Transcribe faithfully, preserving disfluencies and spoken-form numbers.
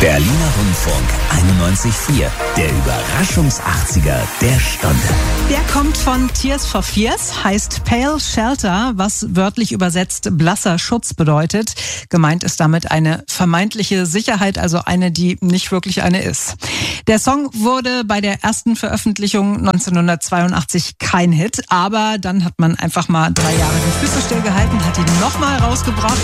Berliner Rundfunk einundneunzig Komma vier, der Überraschungs-achtziger der Stunde. Der kommt von Tears for Fears, heißt Pale Shelter, was wörtlich übersetzt blasser Schutz bedeutet. Gemeint ist damit eine vermeintliche Sicherheit, also eine, die nicht wirklich eine ist. Der Song wurde bei der ersten Veröffentlichung neunzehnhundertzweiundachtzig kein Hit, aber dann hat man einfach mal drei Jahre die Füße stillgehalten, hat ihn nochmal rausgebracht.